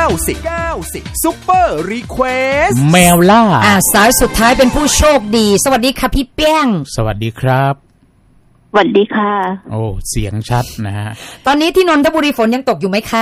90ซุปเปอร์รีเควสแมวล่าสายสุดท้ายเป็นผู้โชคดีสวัสดีค่ะพี่แป้งสวัสดีครับสวัสดีค่ะโอ้เสียงชัดนะฮะตอนนี้ที่นนทบุรีฝนยังตกอยู่ไหมคะ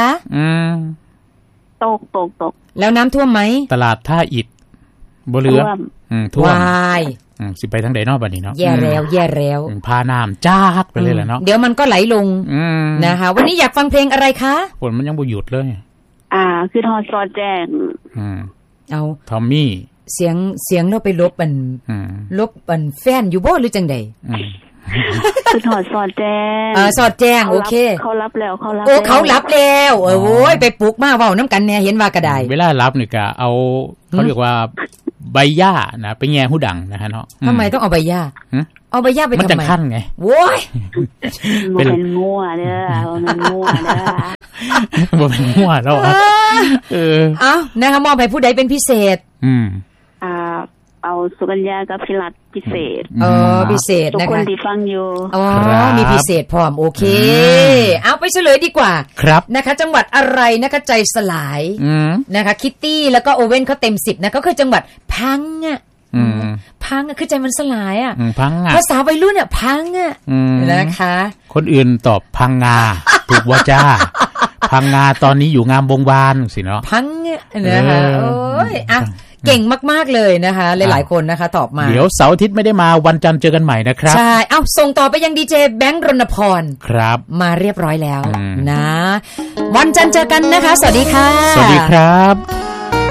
ตกแล้วน้ำท่วมไหมตลาดท่าอิฐบ่เหลือท่วมวายสิไปทางใดเนาะบัดนี้เนาะแย่แล้วพาน้ำจ้ากไปเลยแหละเนาะเดี๋ยวมันก็ไหลลงนะคะวันนี้อยากฟังเพลงอะไรคะฝนมันยังบ่หยุดเลยคือทอซอแจ้งเอาทอมมี่เสียงเราไปลบอันแฟนอยู่บ่หรือจังใดคือถอดสอดแจ้งสอดแจ้งโอเคเขารับแล้วเขารับแล้วโอ้ยไปปลุกมาเว้าน้ำกันแน่เห็นว่ากระไดเวลารับนี่ก็เอาเขาเรียกว่าใบหญ้านะไปแง่หูดังนะฮะเนาะทำไมต้องเอาใบหญ้าเอาใบหญ้าไปทำไมมันจะขั้นไงโว้ยเป็นงัวเด้อมันงัวเด้อบ่เป็นงัวแล้วเอานะคะมอบให้ผู้ใดเป็นพิเศษเอาสุกัญญากับพิรัตพิเศษพิเศษนะคะทุกคนที่ฟังอยู่มีพิเศษพร้อมโอเคเอาไปเฉลยดีกว่าครับนะคะจังหวัดอะไรนะคะใจสลายนะคะคิตตี้แล้วก็โอเว่นเขาเต็ม10นะก็คือจังหวัดพังพังคือใจมันสลายพังภาษาวัยรุ่นพังนะคะคนอื่นตอบพังงาถูกว่าจ้าพังงาตอนนี้อยู่งามวงวานสิเนาะพังนะคะโอ้ยเก่งมากๆเลยนะคะหลายๆคนนะคะตอบมาเดี๋ยวเสาร์อาทิตย์ไม่ได้มาวันจันทร์เจอกันใหม่นะครับใช่ส่งต่อไปยังดีเจแบงค์รณพรครับมาเรียบร้อยแล้วนะวันจันทร์เจอกันนะคะสวัสดีค่ะสวัสดีครับ